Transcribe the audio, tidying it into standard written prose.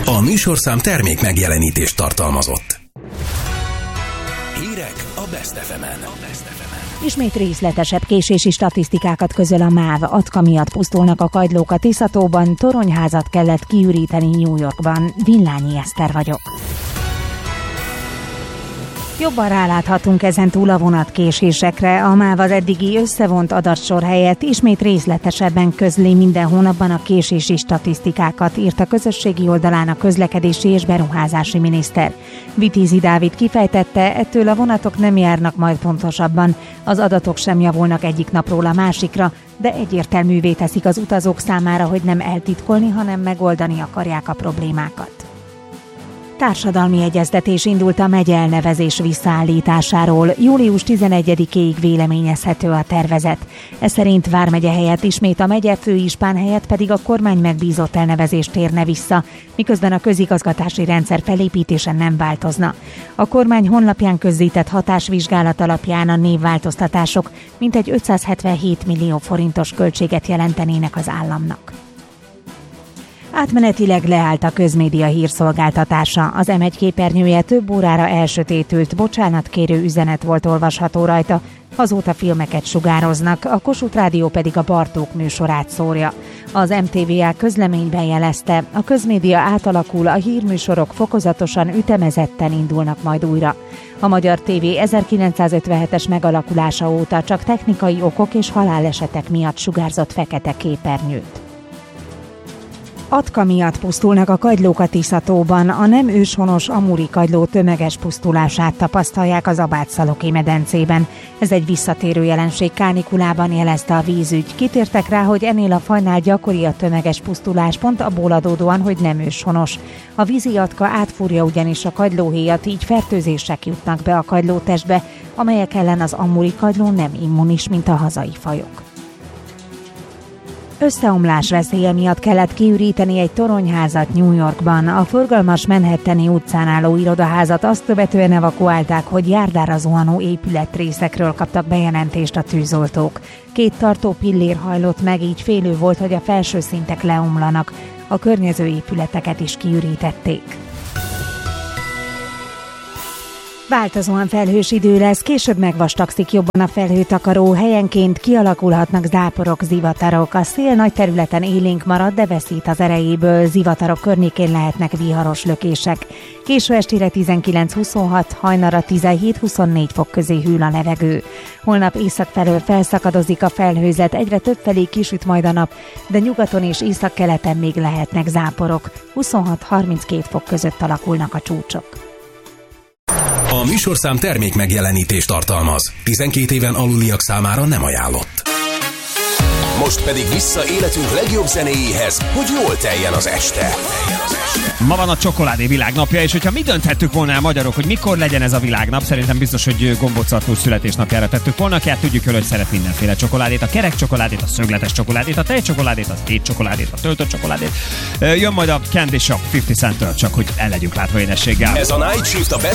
A műsorszám termék megjelenítést tartalmazott. Hírek a Best FM-en. Ismét részletesebb késési statisztikákat közöl a MÁV. Atka miatt pusztulnak a kagylók a Tiszatóban, toronyházat kellett kiüríteni New Yorkban. Villányi Eszter vagyok. Jobban ráláthatunk ezentúl a vonatkésésekre. A MÁV az eddigi összevont adatsor helyett ismét részletesebben közli minden hónapban a késési statisztikákat, írt a közösségi oldalán a közlekedési és beruházási miniszter. Vitézi Dávid kifejtette, ettől a vonatok nem járnak majd pontosabban. Az adatok sem javulnak egyik napról a másikra, de egyértelművé teszik az utazók számára, hogy nem eltitkolni, hanem megoldani akarják a problémákat. Társadalmi egyeztetés indult a megye elnevezés visszaállításáról. Július 11-ig véleményezhető a tervezet. Ez szerint vármegye helyett ismét a megye, főispán helyett pedig a kormány megbízott elnevezést térne vissza, miközben a közigazgatási rendszer felépítése nem változna. A kormány honlapján közzétett hatásvizsgálat alapján a névváltoztatások mintegy 577 millió forintos költséget jelentenének az államnak. Átmenetileg leállt a közmédia hírszolgáltatása. Az M1 képernyője több órára elsötétült, bocsánatkérő üzenet volt olvasható rajta, azóta filmeket sugároznak, a Kossuth Rádió pedig a Bartók műsorát szórja. Az MTVA közleményben jelezte, a közmédia átalakul, a hírműsorok fokozatosan ütemezetten indulnak majd újra. A Magyar TV 1957-es megalakulása óta csak technikai okok és halálesetek miatt sugárzott fekete képernyőt. Atka miatt pusztulnak a kagylók a Tiszatóban. A nem őshonos amuri kagyló tömeges pusztulását tapasztalják az Abátszaloki medencében. Ez egy visszatérő jelenség kánikulában, jelezte a vízügy. Kitértek rá, hogy ennél a fajnál gyakori a tömeges pusztulás, pont abból adódóan, hogy nem őshonos. A vízi atka átfúrja ugyanis a kagylóhéjat, így fertőzések jutnak be a kagylótestbe, amelyek ellen az amuri kagyló nem immunis, mint a hazai fajok. Összeomlás veszélye miatt kellett kiüríteni egy toronyházat New Yorkban. A forgalmas Manhattani utcán álló irodaházat azt követően evakuálták, hogy járdára zuhanó épületrészekről kaptak bejelentést a tűzoltók. 2 tartó pillér hajlott meg, így félő volt, hogy a felső szintek leomlanak. A környező épületeket is kiürítették. Változóan felhős idő lesz, később megvastagszik jobban a felhőtakaró, helyenként kialakulhatnak záporok, zivatarok. A szél nagy területen élénk marad, de veszít az erejéből, zivatarok környékén lehetnek viharos lökések. Késő estére 19-26, hajnalra 17-24 fok közé hűl a levegő. Holnap észak felől felszakadozik a felhőzet, egyre több felé kisüt majd a nap, de nyugaton és északkeleten még lehetnek záporok. 26-32 fok között alakulnak a csúcsok. A műsorszám termék megjelenítést tartalmaz. 12 éven aluliak számára nem ajánlott. Most pedig vissza életünk legjobb zenéjéhez, hogy jól teljen az este. Ma van a csokoládé világnapja, és hogyha mi dönthettük volna el magyarok, hogy mikor legyen ez a világnap, szerintem biztos, hogy Gombóc Artúr születésnapjára tettük volna, ki hát tudjuk jól, hogy szeret mindenféle csokoládét, a kerek csokoládét, a szögletes csokoládét, a tejcsokoládét, a tétcsokoládét, a töltött csokoládét. Jön majd a Candy Shop 50 Cent-től, csak hogy el legyünk látva édességgel. Ez a Night Shift a Best